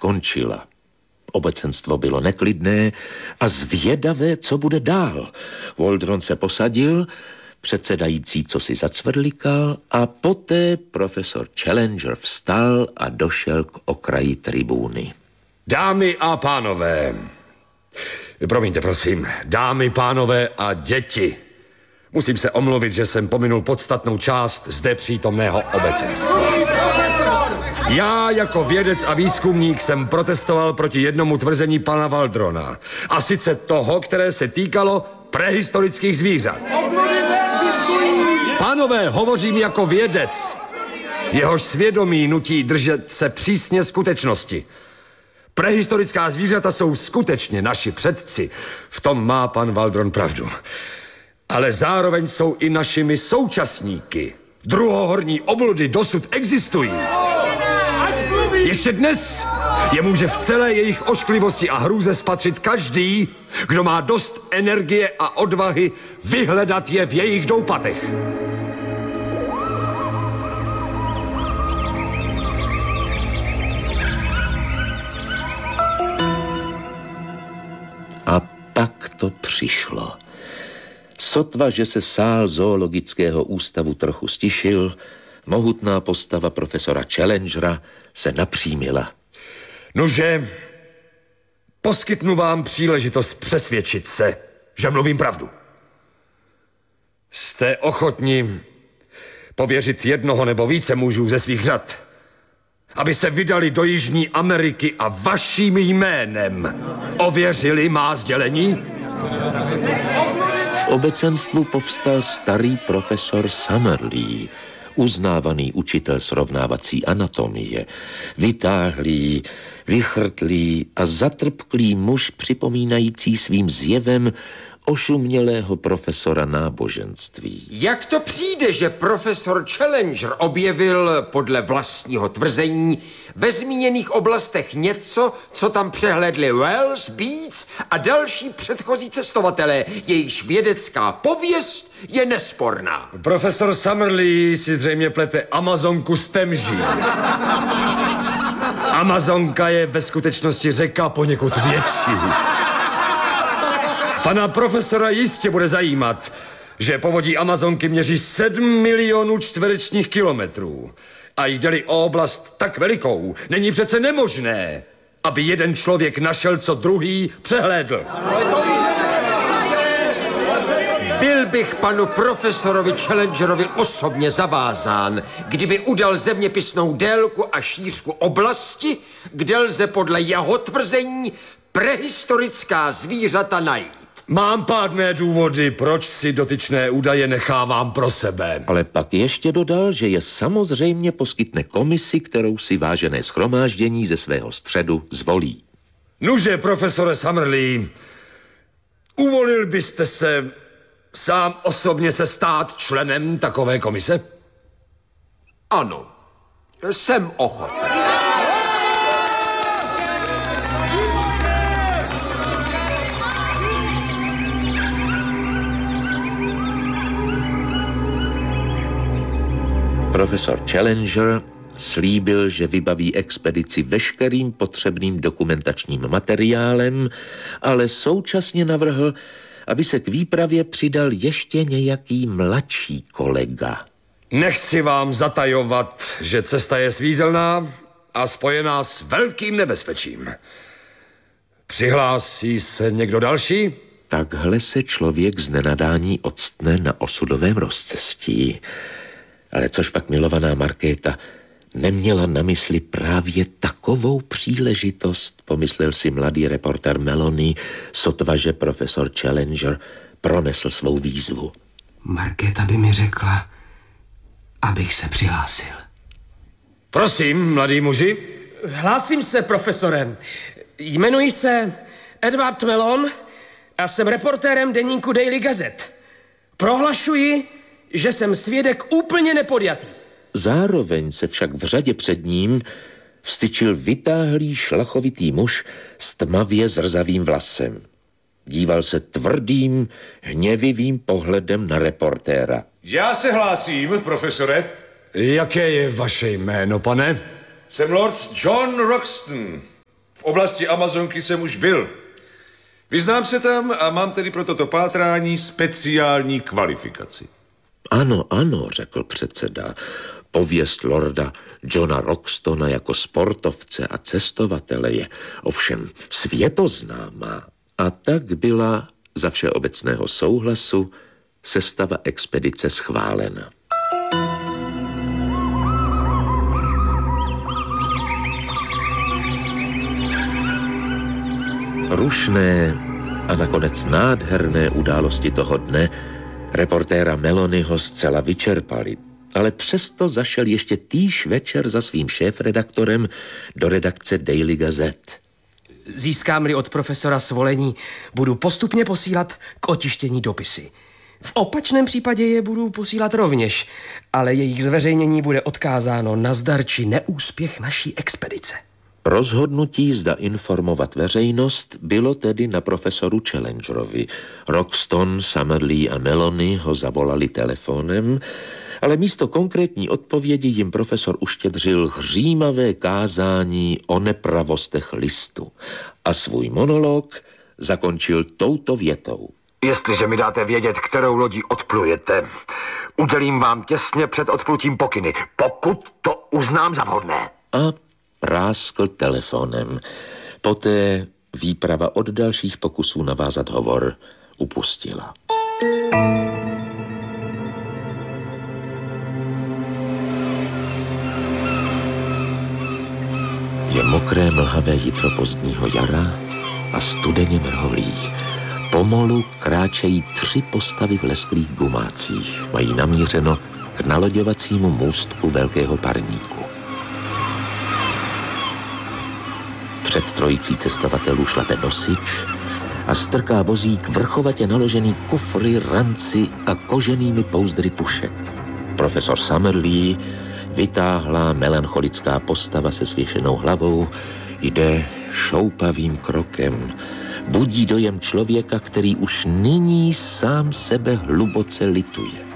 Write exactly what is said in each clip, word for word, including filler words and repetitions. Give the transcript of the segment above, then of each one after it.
skončila. Obecenstvo bylo neklidné a zvědavé, co bude dál. Waldron se posadil, předsedající co si zacvrlikal a poté profesor Challenger vstal a došel k okraji tribúny. Dámy a pánové, promiňte prosím, dámy, pánové a děti, musím se omluvit, že jsem pominul podstatnou část zde přítomného obecenstva. Já jako vědec a výzkumník jsem protestoval proti jednomu tvrzení pana Waldrona. A sice toho, které se týkalo prehistorických zvířat. Pánové, hovořím jako vědec. Jehož svědomí nutí držet se přísně skutečnosti. Prehistorická zvířata jsou skutečně naši předci. V tom má pan Waldron pravdu. Ale zároveň jsou i našimi současníky. Druhohorní obludy dosud existují. Ještě dnes je může v celé jejich ošklivosti a hrůze spatřit každý, kdo má dost energie a odvahy vyhledat je v jejich doupatech. A pak to přišlo. Sotva, že se sál zoologického ústavu trochu stišil, mohutná postava profesora Challengera se napřímila. Nože, poskytnu vám příležitost přesvědčit se, že mluvím pravdu. Jste ochotni pověřit jednoho nebo více mužů ze svých řad, aby se vydali do Jižní Ameriky a vaším jménem ověřili má sdělení? V obecenstvu povstal starý profesor Summerlee, uznávaný učitel srovnávací anatomie, vytáhlý, vychrtlý a zatrpklý muž připomínající svým zjevem ošumělého profesora náboženství. Jak to přijde, že profesor Challenger objevil podle vlastního tvrzení ve zmíněných oblastech něco, co tam přehlédli Wells, Beats a další předchozí cestovatelé, jejichž vědecká pověst je nesporná? Profesor Summerlee si zřejmě plete Amazonku s Temží. Amazonka je ve skutečnosti řeka poněkud větší. Pana profesora jistě bude zajímat, že povodí Amazonky měří sedm milionů čtverečních kilometrů. A jde-li o oblast tak velikou, není přece nemožné, aby jeden člověk našel, co druhý přehlédl. Byl bych panu profesorovi Challengerovi osobně zavázán, kdyby udal zeměpisnou délku a šířku oblasti, kde lze podle jeho tvrzení prehistorická zvířata najít. Mám pádné důvody, proč si dotyčné údaje nechávám pro sebe. Ale pak ještě dodal, že je samozřejmě poskytne komisi, kterou si vážené shromáždění ze svého středu zvolí. Nuže, profesore Summerlee, uvolil byste se sám osobně se stát členem takové komise? Ano, jsem ochoten. Profesor Challenger slíbil, že vybaví expedici veškerým potřebným dokumentačním materiálem, ale současně navrhl, aby se k výpravě přidal ještě nějaký mladší kolega. Nechci vám zatajovat, že cesta je svízelná a spojená s velkým nebezpečím. Přihlásí se někdo další? Takhle se člověk z nenadání octne na osudovém rozcestí. Ale což pak milovaná Markéta neměla na mysli právě takovou příležitost, pomyslel si mladý reportér Melanie, sotva, že profesor Challenger pronesl svou výzvu. Markéta by mi řekla, abych se přihlásil. Prosím, mladý muži. Hlásím se, profesore. Jmenuji se Edward Mellon a jsem reportérem deníku Daily Gazette. Prohlašuji, že jsem svědek úplně nepodjatý. Zároveň se však v řadě před ním vstyčil vytáhlý šlachovitý muž s tmavě zrzavým vlasem. Díval se tvrdým, hněvivým pohledem na reportéra. Já se hlásím, profesore. Jaké je vaše jméno, pane? Jsem lord John Roxton. V oblasti Amazonky jsem už byl. Vyznám se tam a mám tedy pro toto pátrání speciální kvalifikaci. Ano, ano, řekl předseda. Pověst lorda Johna Roxtona jako sportovce a cestovatele je ovšem světoznámá. A tak byla za všeobecného souhlasu sestava expedice schválena. Rušné a nakonec nádherné události toho dne reportéra Melonyho zcela vyčerpali, ale přesto zašel ještě týž večer za svým šéfredaktorem do redakce Daily Gazette. Získám-li od profesora svolení, budu postupně posílat k otištění dopisy. V opačném případě je budu posílat rovněž, ale jejich zveřejnění bude odkázáno na zdar či neúspěch naší expedice. Rozhodnutí, zda informovat veřejnost, bylo tedy na profesoru Challengerovi. Roxton, Summerlee a Melony ho zavolali telefonem, ale místo konkrétní odpovědi jim profesor uštědřil hřímavé kázání o nepravostech listu a svůj monolog zakončil touto větou. Jestliže mi dáte vědět, kterou lodí odplujete, udělím vám těsně před odplutím pokyny, pokud to uznám za vhodné. A práskl telefonem. Poté výprava od dalších pokusů navázat hovor upustila. Je mokré mlhavé jitro pozdního jara a studeně mrholí. Pomalu kráčejí tři postavy v lesklých gumácích. Mají namířeno k naloďovacímu můstku velkého parníku. Před trojicí cestovatelů šlape nosič a strká vozík vrchovatě naložený kufry, ranci a koženými pouzdry pušek. Profesor Summerlee, vytáhlá melancholická postava se svěšenou hlavou, jde šoupavým krokem. Budí dojem člověka, který už nyní sám sebe hluboce lituje.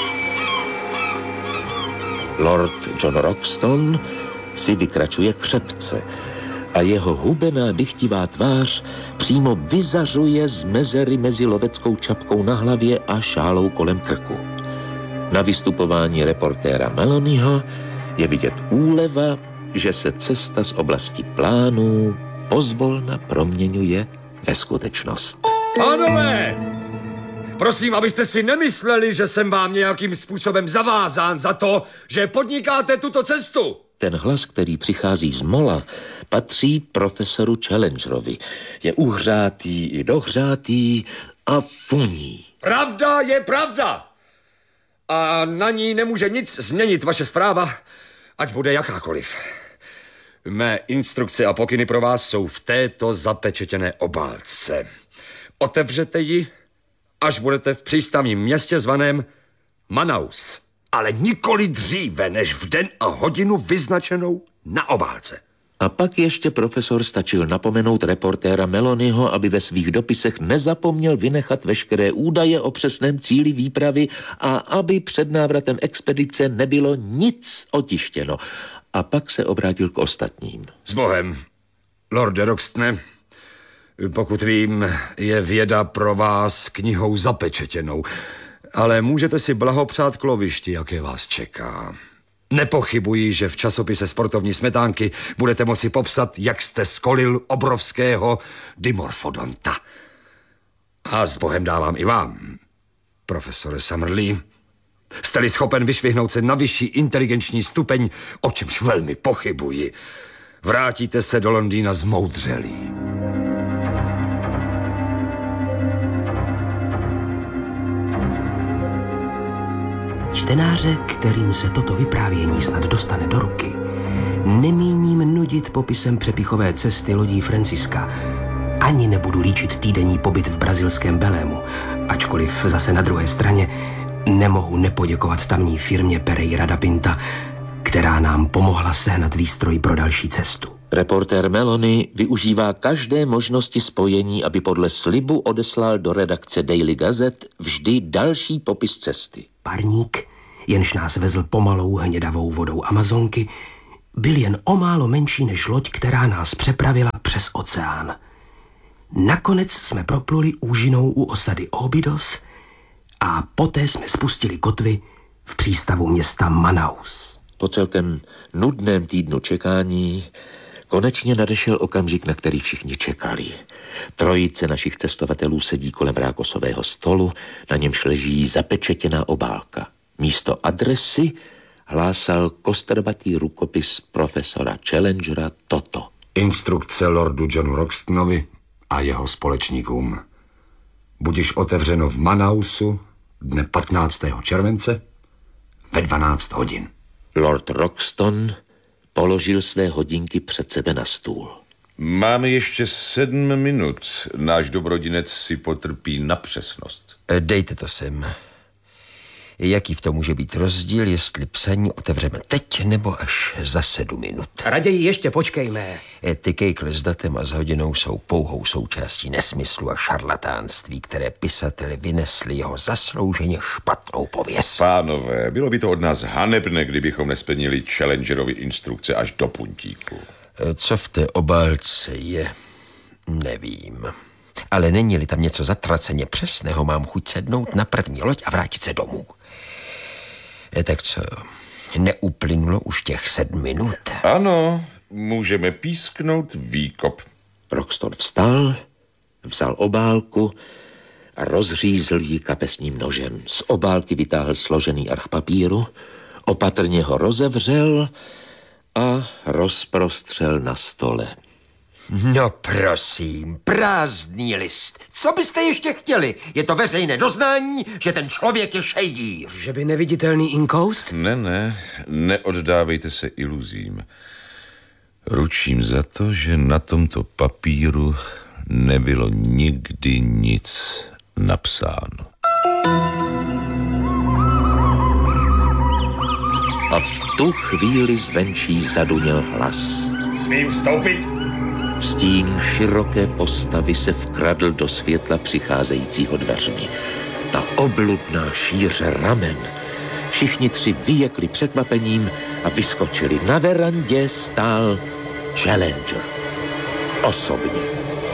Lord John Roxton si vykračuje křepce a jeho hubená dychtivá tvář přímo vyzařuje z mezery mezi loveckou čapkou na hlavě a šálou kolem krku. Na vystupování reportéra Melonyho je vidět úleva, že se cesta z oblasti plánů pozvolna proměňuje ve skutečnost. Pánové, prosím, abyste si nemysleli, že jsem vám nějakým způsobem zavázán za to, že podnikáte tuto cestu. Ten hlas, který přichází z mola, patří profesoru Challengerovi. Je uhřátý i dohřátý a funí. Pravda je pravda. A na ní nemůže nic změnit vaše zpráva, ať bude jakákoliv. Mé instrukce a pokyny pro vás jsou v této zapečetěné obálce. Otevřete ji, až budete v přístavním městě zvaném Manaus. Ale nikoli dříve, než v den a hodinu vyznačenou na obálce. A pak ještě profesor stačil napomenout reportéra Melonyho, aby ve svých dopisech nezapomněl vynechat veškeré údaje o přesném cíli výpravy a aby před návratem expedice nebylo nic otištěno. A pak se obrátil k ostatním. S Bohem, lorde Roxtone, pokud vím, je věda pro vás knihou zapečetěnou, ale můžete si blahopřát k lovišti, jaké vás čeká. Nepochybuji, že v časopise Sportovní smetánky budete moci popsat, jak jste skolil obrovského dimorfodonta. A s Bohem dávám i vám, profesore Summerlee. Jste-li schopen vyšvihnout se na vyšší inteligenční stupeň, o čemž velmi pochybuji, vrátíte se do Londýna zmoudřelí. Čtenáře, kterým se toto vyprávění snad dostane do ruky, nemíním nudit popisem přepichové cesty lodí Franciska. Ani nebudu líčit týdenní pobyt v brazilském Belému, ačkoliv zase na druhé straně nemohu nepoděkovat tamní firmě Pereira da Pinta, která nám pomohla sehnat výstroj pro další cestu. Reportér Melony využívá každé možnosti spojení, aby podle slibu odeslal do redakce Daily Gazette vždy další popis cesty. Parník, jenž nás vezl pomalou hnědavou vodou Amazonky, byl jen o málo menší než loď, která nás přepravila přes oceán. Nakonec jsme propluli úžinou u osady Óbidos a poté jsme spustili kotvy v přístavu města Manaus. Po celkem nudném týdnu čekání konečně nadešel okamžik, na který všichni čekali. Trojice našich cestovatelů sedí kolem rákosového stolu, na němž leží zapečetěná obálka. Místo adresy hlásal kostrbatý rukopis profesora Challengera toto. Instrukce lordu Johnu Roxtonovi a jeho společníkům. Budiš otevřeno v Manausu dne patnáctého července ve dvanáct hodin. Lord Roxton položil své hodinky před sebe na stůl. Máme ještě sedm minut. Náš dobrodinec si potrpí na přesnost. Dejte to sem. Jaký v tom může být rozdíl, jestli psaní otevřeme teď nebo až za sedm minut? Raději ještě počkejme. Ty kejkle s datem a s hodinou jsou pouhou součástí nesmyslu a šarlatánství, které pisateli vynesli jeho zaslouženě špatnou pověst. Pánové, bylo by to od nás hanebné, kdybychom nesplnili Challengerovi instrukce až do puntíku. Co v té obálce je, nevím. Ale není-li tam něco zatraceně přesného, mám chuť sednout na první loď a vrátit se domů. Tak co, neuplynulo už těch sedm minut? Ano, můžeme písknout výkop. Roxton vstal, vzal obálku a rozřízl ji kapesním nožem. Z obálky vytáhl složený arch papíru, opatrně ho rozevřel a rozprostřel na stole. No prosím, prázdný list. Co byste ještě chtěli? Je to veřejné doznání, že ten člověk je šejdíř. Že by neviditelný inkoust? Ne, ne, neoddávejte se iluzím. Ručím za to, že na tomto papíru nebylo nikdy nic napsáno. A v tu chvíli zvenčí zaduněl hlas. Smím vstoupit? S tím široké postavy se vkradl do světla přicházejícího dveřmi. Ta obludná šíře ramen. Všichni tři vyjekli překvapením a vyskočili. Na verandě stál Challenger. Osobně.